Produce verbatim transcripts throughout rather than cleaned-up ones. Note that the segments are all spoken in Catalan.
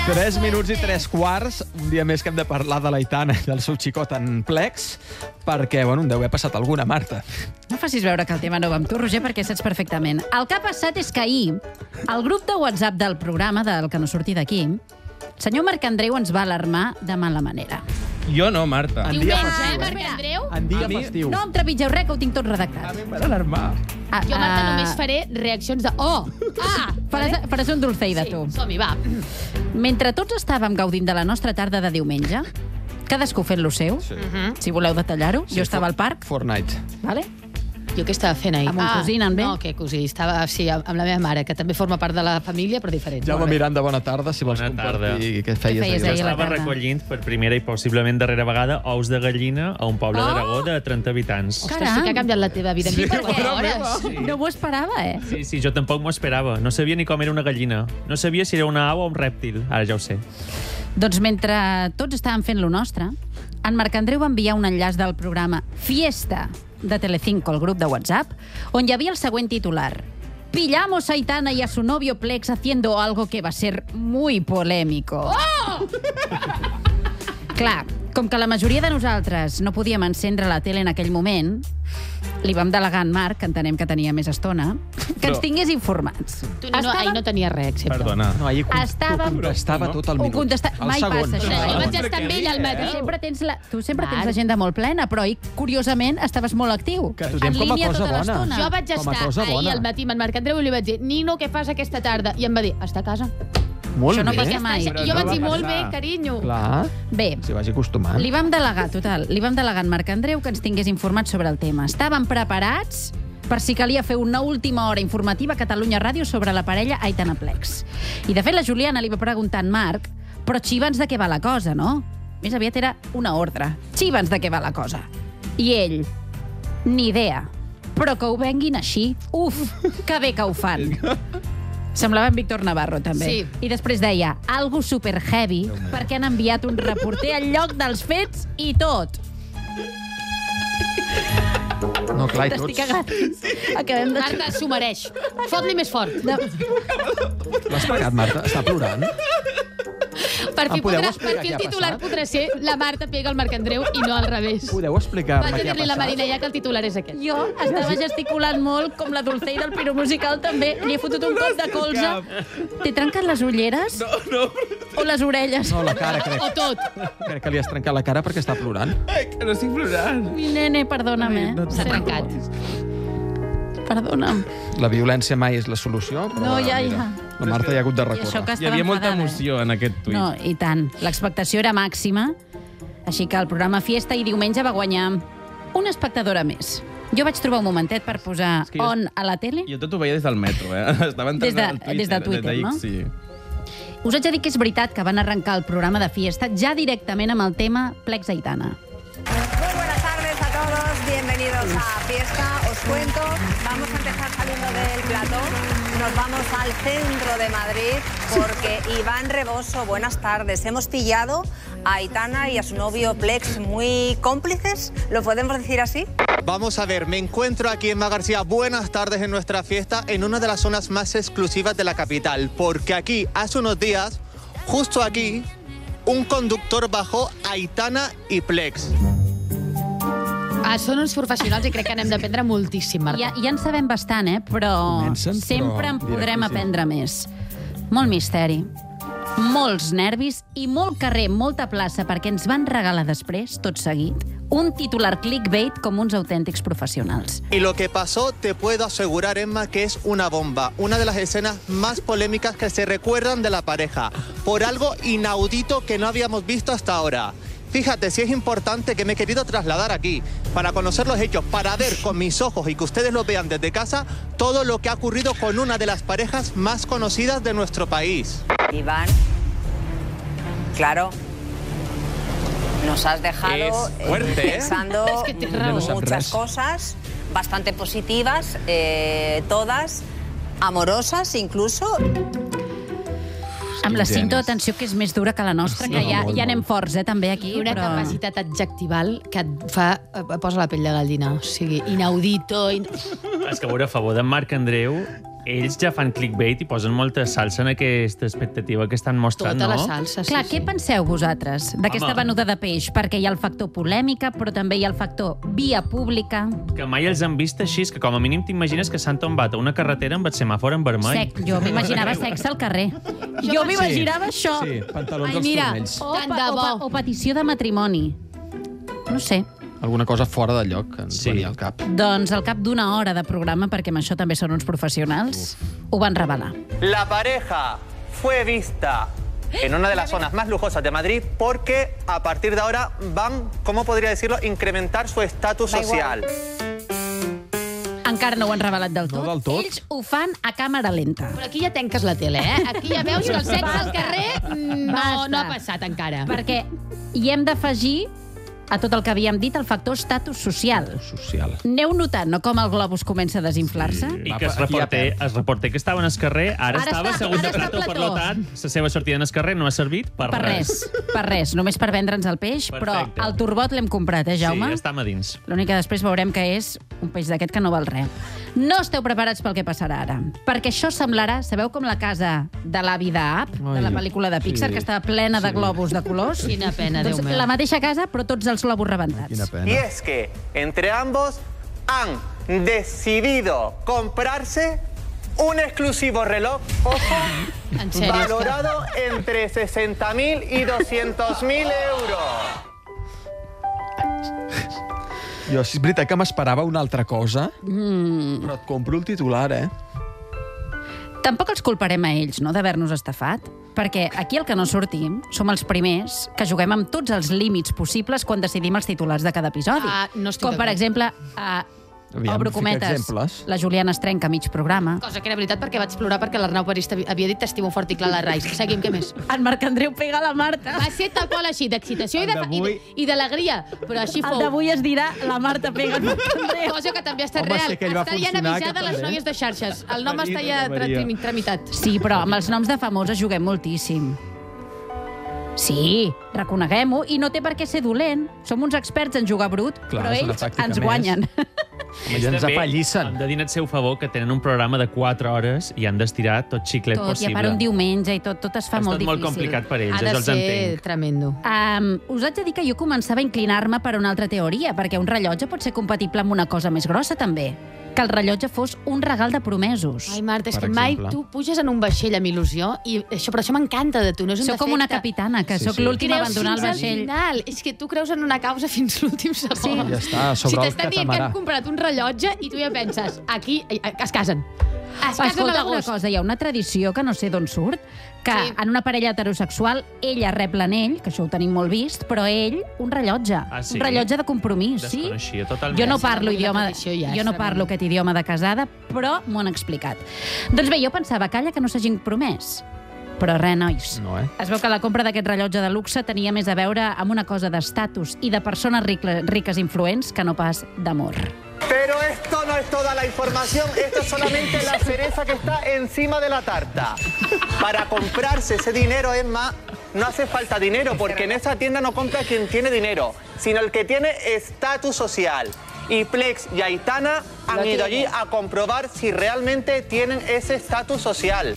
Tres minuts i tres quarts, un dia més que hem de parlar de l'Aitana i del seu xicot en plecs, perquè, bueno, em deu haver passat alguna, Marta. No facis veure que el tema no va amb tu, Roger, perquè saps perfectament. El que ha passat és que ahir, el grup de WhatsApp del programa, del que no surti d'aquí, el senyor Marc Andreu ens va alarmar de mala manera. Jo no, Marta. En dia Diumenge, festiu, eh, eh? Marc Andreu? En dia A mi- festiu. No em trepitgeu res, que ho tinc tot A redactat. mi em van alarmar. Ah, Jo, Marta, ah, només faré reaccions de... Oh! Ah! Faràs, faràs un dulceida, Sí, tu. som-hi, va. Mentre tots estàvem gaudint de la nostra tarda de diumenge, cadascú fent lo seu, Sí. si voleu detallar-ho, Sí, jo estava al parc, Fortnite. vale? Jo què estava fent ahir? Amb un cosí anant bé? No, què cosí? Estava, sí, amb la meva mare, que també forma part de la família, però diferent. Jaume Miranda, bona tarda, si vols Bona tarda. compartir què feies, Què feies ahir. ahir? a la Estava tarda. recollint per primera i possiblement darrera vegada ous de gallina a un poble Oh! d'Aragó de trenta habitants. Ostres, sí que ha canviat la teva vida. Sí, Sí, per què mare hores? meva. No m'ho esperava, eh? Sí, sí, jo tampoc m'ho esperava. No sabia ni com era una gallina. No sabia si era una au o un rèptil. Ara ja ho sé. Doncs mentre tots estàvem fent lo nostre, en Marc Andreu va enviar un enllaç del programa Fiesta de Telecinco, el grup de WhatsApp, on hi havia el següent titular. Pillamos a Aitana y a su novio Plex haciendo algo que va a ser muy polémico. Oh! Clar, com que la majoria de nosaltres no podíem encendre la tele en aquell moment, li vam delegar en Marc, que entenem que tenia més estona, que ens Però- tingués informats. Tu no, ahir no tenies res, excepte. Perdona. No, ahir con- Estàvem- ho contestava tot el Ho minut. contesta... El Mai segon. passa, això. Ostres, jo eh? vaig estar amb ell al matí. Tu sempre tens la- tu sempre tens Val. l'agenda molt plena, però ahir, curiosament, estaves molt actiu. Que t'ho diem en com a línia cosa tota bona. l'estona. Jo vaig Com a estar cosa ahir bona. al matí amb en Marc Andreu i li vaig dir Nino, què fas aquesta tarda? I em va dir, està a casa. Molt Això no bé. passa mai. I Però jo no vaig dir, va molt bé, passar. carinyo. Clar, Bé, s'hi vagi acostumant. li vam delegar, total, li vam delegar en Marc Andreu que ens tingués informats sobre el tema. Estàvem preparats per si calia fer una última hora informativa a Catalunya Ràdio sobre la parella Aitana Plex. I, de fet, la Juliana li va preguntar a en Marc, però xivans de què va la cosa, no? Més aviat era una ordre. Xivans de què va la cosa. I ell, ni idea. Però que ho venguin així, uf, que bé que ho fan. Semblava en Víctor Navarro, també. Sí. I després deia, algo super heavy, perquè han enviat un reporter al lloc dels fets i tot. No, clar, i T'estic tots. cagant. Acabem de... Marta, s'ho mereix. Fot-li més fort. No. L'has pegat, Marta? Està plorant? Per fi, Em podeu podrà, explicar per fi què el ha titular passat? podrà ser la Marta pega el Marc Andreu i no al revés. Podeu explicar-me Vaig a què ha dir-li a la passat? Marina ja que el titular és aquest. Jo estava gesticulant molt, com la Dulcei del Piro Musical, també. Li he fotut un cop de colze. T'he trencat les ulleres? No, no. O les orelles? No, la cara, crec. O tot. Crec que li has trencat la cara perquè està plorant. Ai, que no estic plorant. Mi nene, perdona'm, eh? no et S'ha trencat. Perdona'm. La violència mai és la solució, però... No, ja, mira, ja. La Marta hi ha hagut de I això recórrer. que Hi estava havia molta enfadada, eh? emoció en aquest tuit. No, i tant. L'expectació era màxima, així que el programa Fiesta i diumenge va guanyar una espectadora més. Jo vaig trobar un momentet per posar que jo- on a la tele. Jo tot ho veia des del metro, eh? Estava entrant Des de- al Twitter. des de Twitter, des de X, no? Sí. Us haig de dir que és veritat que van arrencar el programa de Fiesta ja directament amb el tema Plex Aitana. Muy buenas tardes a todos, bienvenidos a Fiesta. Os cuento, vamos a empezar saliendo del plató, nos vamos al centro de Madrid porque Iván Reboso, buenas tardes. Hemos pillado a Aitana y a su novio Plex muy cómplices, ¿lo podemos decir así? Vamos a ver, me encuentro aquí en García. Buenas tardes en nuestra fiesta, en una de las zonas más exclusivas de la capital, porque aquí, hace unos días, justo aquí, un conductor bajó a Aitana y Plex. Ah, són uns professionals i crec que n'hem d'aprendre moltíssim, Marta. Ja, ja en sabem bastant, eh? Però Comencen, però sempre en diré podrem que sí. aprendre més. Molt misteri, molts nervis i molt carrer, molta plaça, perquè ens van regalar després, tot seguit, un titular clickbait com uns autèntics professionals. Y lo que pasó, te puedo asegurar, Emma, que es una bomba. Una de las escenas más polémicas que se recuerdan de la pareja, por algo inaudito que no habíamos visto hasta ahora. Fíjate, si es importante que me he querido trasladar aquí, para conocer los hechos, para ver con mis ojos y que ustedes lo vean desde casa, todo lo que ha ocurrido con una de las parejas más conocidas de nuestro país. Iván, claro, nos has dejado Es fuerte, eh, ¿eh? pensando Es que té raó. No sap muchas res. cosas, bastante positivas, eh, todas, amorosas incluso. Amb la Quins cinta genis. d'atenció, que és més dura que la nostra, Sí, que ja, molt, ja anem molt. forts, eh, també aquí. I una però... capacitat adjectival que et fa... et posa la pell de gallina. O sigui, inaudito... In... És que, a veure, a favor d'en Marc Andreu, ells ja fan clickbait i posen molta salsa en aquesta expectativa que estan mostrant, Tota no? la salsa, sí, Clar, sí. què penseu vosaltres d'aquesta Home. venuda de peix? Perquè hi ha el factor polèmica, però també hi ha el factor via pública. Que mai els han vist així, és que com a mínim t'imagines que s'han tombat a una carretera amb el semàfor en vermell. Sec, jo m'imaginava sexe al carrer. Jo m'imaginava això. Sí, pantalons Ai, als mira. turmells. O, Tant pa, de o, bo. pa, o petició de matrimoni. No sé. Alguna cosa fora de lloc que ens Sí. venia al cap. Doncs al cap d'una hora de programa, perquè amb això també són uns professionals, ho van revelar. La pareja fue vista en una de las zonas más lujosas de Madrid porque a partir de ahora van, ¿cómo podría decirlo?, incrementar su estatus social. Encara no ho han revelat del tot. No del tot. Ells ho fan a càmera lenta. Però aquí ja tanques la tele, eh? Aquí ja veus que el sexe al carrer mm, no, Basta. no ha passat encara. Perquè hi hem d'afegir a tot el que havíem dit el factor estatus social. Social. Aneu notant, no, com el globus comença a desinflar-se? I Va, que es aquí ja reporter, perd. es reporter que estava en el carrer, ara, Ara estava està- assegut de ara està plató, per plató. tant, la seva sortida en el carrer no ha servit per, Per res, per res, només per vendre'ns el peix, Perfecte. però el turbot l'hem comprat, eh, Jaume? Sí, està a dins. L'únic que després veurem que és un peix d'aquest que no val res. No esteu preparats pel que passarà ara, perquè això semblarà, sabeu com la casa de l'avi d'App, de la Ai, pel·lícula de Pixar, sí. que estava plena de globus de colors? Quina pena, doncs Déu meu. la mateixa casa, però tots els globus rebentats. Quina pena. Y es que entre ambos han decidido comprarse un exclusivo reloj, ojo, En sèrio, és que... valorado entre sesenta mil y doscientos mil euros. Jo, és veritat que m'esperava una altra cosa, mm. però et compro el titular, eh? Tampoc els culparem a ells, no?, d'haver-nos estafat, perquè aquí el que no sortim som els primers que juguem amb tots els límits possibles quan decidim els titulars de cada episodi. Ah, no estic Com, per d'acord. exemple, a... Aviam, obro fica cometes, exemples. la Juliana es trenca a mig programa. Cosa que era veritat perquè vaig plorar perquè l'Arnau París havia dit t'estimo fort i clar la Rais. Seguim, què més? En Marc Andreu pega la Marta. Va ser tal qual així, d'excitació i de- i de- i d'alegria, però així El fou. d'avui es dirà la Marta pega en Marc Andreu. Cosa que també ha estat Home, real. sí que ell va Està ja funcionar, avisada que les també. noies de xarxes. El nom Maria, està ja Maria. tra- tramitat. Sí, però amb els noms de famoses juguem moltíssim. Sí, reconeguem-ho, i no té per què ser dolent. Som uns experts en jugar brut, Clar, però és una ells tàctica ens més. guanyen. Home, ja ens També apallissen. Han de dir en el seu favor que tenen un programa de quatre hores i han d'estirar tot xiclet Tot, i a possible. part un diumenge i tot, tot es fa ha molt estat molt difícil. complicat per ells, Ha de això els ser entenc. tremendo. Um, us haig de dir que jo començava a inclinar-me per una altra teoria, perquè un rellotge pot ser compatible amb una cosa més grossa, també. Que el rellotge fos un regal de promesos. Ai, Marta, és Per que mai exemple. tu puges en un vaixell amb il·lusió i això, però això m'encanta de tu, no és un Soc com una defecte. capitana, que Sí, sóc sí. l'última a Creus abandonar el fins al vaixell. final. És que tu creus en una causa fins l'últim segon. Sí. Ja està, sobre si el t'estan dient que catamarà. han comprat un rellotge i tu ja penses, aquí eh, es casen. Es casen a Escolta, una l'agost. cosa, hi ha una tradició que no sé d'on surt, que Sí. en una parella heterosexual ella rep l'anell, que això ho tenim molt vist, però ell un rellotge, Ah, sí? un rellotge de compromís, sí? Desconeixia totalment. Jo no Sí, parlo la idioma, tradició ja és jo no tremenda. parlo aquest idioma de casada, però m'ho han explicat. Doncs bé, jo pensava, calla que no s'hagin promès. Però res, nois. No, eh? Es veu que la compra d'aquest rellotge de luxe tenia més a veure amb una cosa d'estatus i de persones ricle- riques influents que no pas d'amor. Pero esto no es toda la información, esto es solamente la cereza que está encima de la tarta. Para comprarse ese dinero, Emma, no hace falta dinero, porque en esa tienda no compra quien tiene dinero, sino el que tiene estatus social. Y Plex y Aitana han ido allí a comprobar si realmente tienen ese estatus social.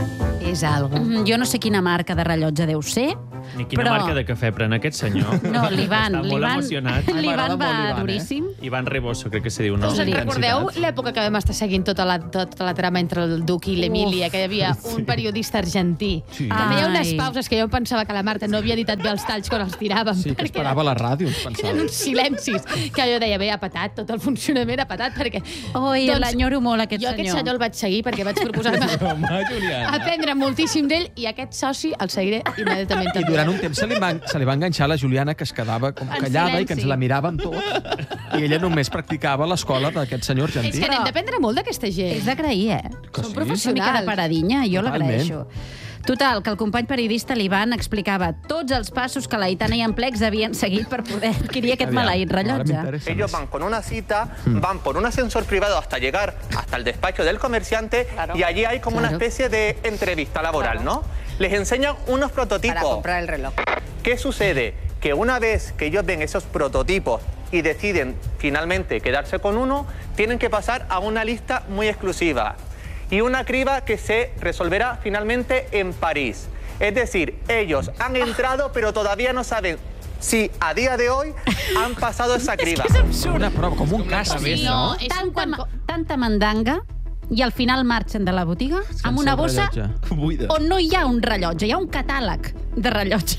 És algo. Mm, Jo no sé quina marca de rellotge deu ser, Ni quina però... marca de cafè pren aquest senyor. No, l'Ivan, Està molt l'Ivan, emocionat. Ai, l'Ivan m'agrada molt va l'Ivan, eh? duríssim. Ivan Reboso, crec que se diu, no? Us en Sí. recordeu l'època que vam estar seguint tota la, tota la trama entre el Duc i l'Emília, que hi havia un periodista argentí, Sí. que feia unes Ai. pauses que jo pensava que la Marta no havia editat bé els talls quan els tiràvem. Sí, que perquè esperava a la ràdio, ens eren pensava. uns silencis, que jo deia, bé, ha patat, tot el funcionament ha patat, perquè... Oi, l'enyoro molt, aquest jo senyor. aquest senyor el vaig seguir perquè vaig proposar-me Home, Juliana. aprendre moltíssim d'ell i aquest soci el seguiré immediatament I també. durant un temps se li, va, se li va enganxar a la Juliana, que es quedava com En callada i que ens silenci. la miràvem tot. I ella només practicava a l'escola d'aquest senyor És argentí. que n'hem d'aprendre molt d'aquesta gent. És d'agrair, eh? Que Són sí? professionals. Una mica de paradinya, jo Totalment. l'agraeixo. Total, que el company periodista l'Ivan explicava tots els passos que l'Aitana i en Plex havien seguit per poder adquirir aquest Aviam, maleït ara rellotge. m'interessa Ellos més. van con una cita, van por un ascensor privado hasta llegar hasta el despacho del comerciante y allí hay como una Claro. especie de entrevista laboral, ¿no? Les enseñan unos prototipos. Para comprar el reloj. ¿Qué sucede? Que una vez que ellos ven esos prototipos y deciden finalmente quedarse con uno, tienen que pasar a una lista muy exclusiva. y una criba que se resolverá finalmente en París. Es decir, ellos han entrado, pero todavía no saben si a día de hoy han pasado esa criba. Una prova, com un cas. Sí, no, és un Tanta, quan... ma- tanta mandanga i al final marxen de la botiga amb una bossa Buida. on no hi ha un rellotge, hi ha un catàleg de rellotge.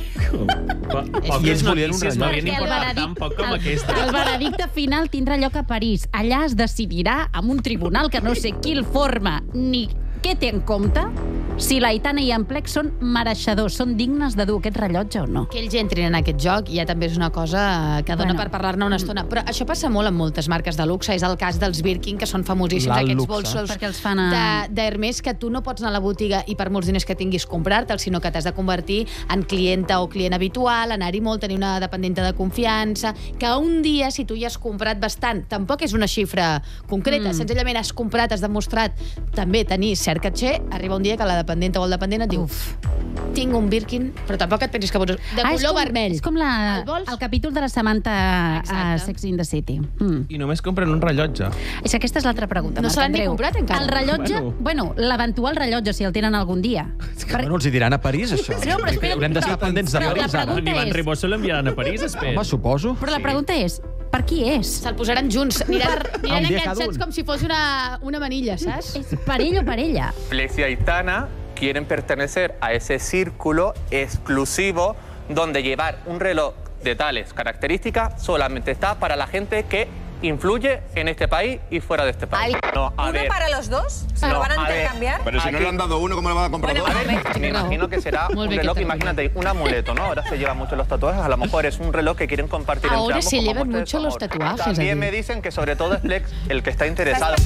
Poques ells volien un notícies rellotge. m'havien Perquè el importat veredic- tan poc com el- aquesta. El veredicte final tindrà lloc a París. Allà es decidirà amb un tribunal que no sé qui el forma ni què té en compte si l'Aitana i en Plex són mereixedors, són dignes de dur aquest rellotge o no. Que ells entrin en aquest joc ja també és una cosa que dona Bueno. per parlar-ne una estona. Però això passa molt amb moltes marques de luxe. És el cas dels Birkin, que són famosíssims, L'alt aquests luxe. bolsos Perquè els fan a- de- d'Hermès, que tu no pots anar a la botiga i per molts diners que tinguis comprar-te'ls, sinó que t'has de convertir en clienta o client habitual, anar-hi molt, tenir una dependenta de confiança, que un dia, si tu ja has comprat bastant, tampoc és una xifra concreta, Mm. senzillament has comprat, has demostrat també tenir cert caché, arriba un dia que la dependenta o el dependent et diu Uf. tinc un Birkin, però tampoc et pensis que pots... De Ah, és color com, vermell. És com la, El vols? el capítol de la Samantha a Exacte. Sex in the City. Mm. I només compren un rellotge. És que aquesta és l'altra pregunta, No Marc se l'han ni Andreu. comprat encara. El rellotge, Bueno. bueno, l'eventual rellotge, si el tenen algun dia. Per... Bueno, els hi diran a París, això. No, però espera, Haurem d'estar però- pendents de però la París, ara. pregunta- En Ivan és- Ribó se l'enviaran a París, espera. Home, suposo. Però la pregunta és, per qui és? Se'l posaran junts. Aniran, aniran Un dia enganxats cada un. com si fos una, una manilla, saps? És per ell o per ella? Plex y Aitana quieren pertenecer a ese círculo exclusivo donde llevar un reloj de tales características solamente está para la gente que influye en este país y fuera de este país. No, a ¿Uno ver, para los dos? ¿Se No, lo van a a ver. intercambiar? Pero si no Aquí- le han dado uno, ¿cómo le van a comprar Bueno, dos? a ver, me imagino que será Muy un bien, reloj, que te imagínate, un amuleto, ¿no? Ahora se llevan mucho los tatuajes, a lo mejor es un reloj que quieren compartir entre Ahora ambos se como llevan muestra de mucho su los amor. tatuajes También aquí. me dicen que sobre todo es Plex el que está interesado.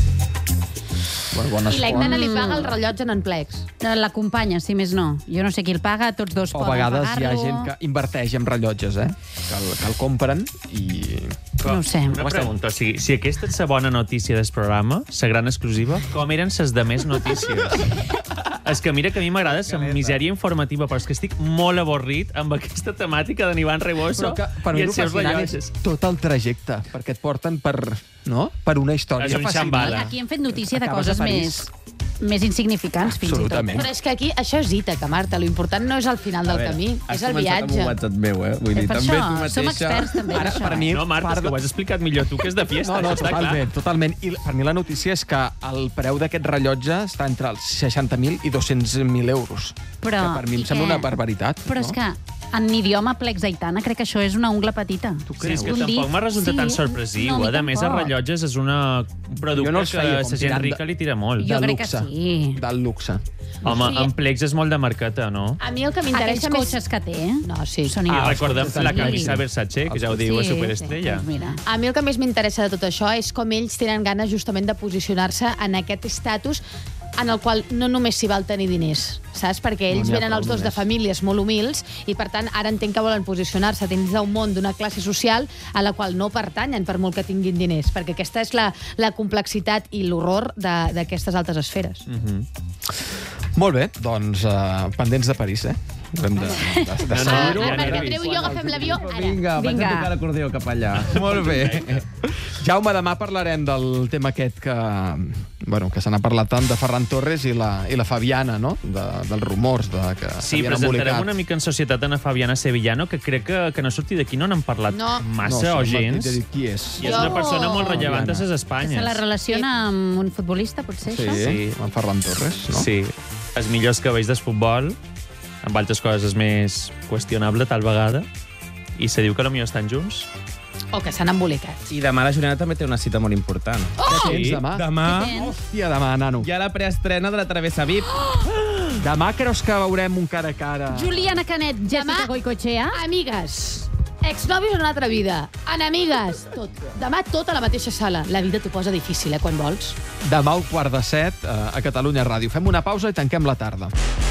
Bueno, bones I l'Aitana fonts. li paga el rellotge en en Plex. L'acompanya, si més no. Jo no sé qui el paga, tots dos O a poden vegades hi ha pagar-lo. gent que inverteix en rellotges, eh? Que el, que el compren i... No ho sé. Una pregunta, o sigui, si aquesta és la bona notícia del programa, la gran exclusiva, com eren les de més notícies? És que mira que a mi m'agrada la misèria informativa, però és que estic molt avorrit amb aquesta temàtica d'en Ivan Reboso Però que per i mi el els seus fascinant és rellotges. tot el trajecte, perquè et porten per, no? per una història És un fascinant. xambala. Aquí hem fet notícia de Acabes a coses París. més, més insignificants, fins i tot. Absolutament. Però és que aquí això és Ítaca, Marta. Lo important no és el final del camí, és el Amb un viatge. WhatsApp meu, eh? Vull dir, Per també això, tu mateixa... som experts també Ara, d'això. per mi, No, Marta, és part que ho has explicat millor tu, que és de fiesta, No, no, això està clar. totalment, totalment. I per mi la notícia és que el preu d'aquest rellotge està entre els seixanta mil i dos-cents mil euros. Però, que per mi i em sembla què? una barbaritat. Però no? és que en idioma Plex Aitana crec que això és una ungla petita. Tu Sí, és que Un dit, tampoc m'ha resultat sí, tan sorpresiu. no, a mi a més, els tampoc. rellotges és una, un producte Jo no els que feia la com gent tirant de- rica li tira molt. Jo Del crec que luxe. sí. Del luxe. Home, Sí. en Plex és molt de marqueta, no? A mi el que Aquells m'interessa més... cotxes que té, No, sí. són I iguals. recordem cotxes la del camisa Nike. Versace, que ja ho Sí, diu a sí, Superestrella. doncs mira. A mi el que més m'interessa de tot això és com ells tenen ganes justament de posicionar-se en aquest estatus en el qual no només s'hi val tenir diners, saps? Perquè ells n'hi ha venen prou els dos de només. famílies molt humils i, per tant, ara entenc que volen posicionar-se dins d'un món, d'una classe social a la qual no pertanyen per molt que tinguin diners, perquè aquesta és la, la complexitat i l'horror de- d'aquestes altres esferes. Mm. Molt bé, doncs uh, pendents de París, eh? Haurem de, de, de No, no, seguir-ho. ja Marc n'he Andreu i jo agafem l'avió ara. Vinga, vaig Vinga. a tocar l'acordió cap allà. Molt bé. Jaume, demà parlarem del tema aquest que, bueno, que se n'ha parlat tant de Ferran Torres i la, i la Fabiana, no? De, dels rumors de que Sí, s'havien presentarem embolicat. una mica en societat a Fabiana Sevillano, que crec que, que no surti d'aquí, no n'han parlat No. massa no, o sí, gens. m'ha dit Qui és? I és una Jo- persona molt rellevant a les Que se la Espanyes. relaciona amb un futbolista, potser, Sí, això? Sí. amb Ferran Torres, no? Sí, els millors cabells del futbol, amb altres coses més qüestionable tal vegada, i se diu que potser estan junts. O que s'han embolicat. I demà la Juliana també té una cita molt important. Què tens demà? Demà Què tens? Hòstia, demà, nano. hi ha la preestrena de la Travessa V I P. Demà creus que veurem un cara a cara? Juliana Canet, Jessica Demà- Goicoechea. Amigues, exnòvios en una altra vida, enemigues, tot. Demà tot a la mateixa sala. La vida t'ho posa difícil, eh, quan vols. Demà al quart de set eh, a Catalunya Ràdio. Fem una pausa i tanquem la tarda.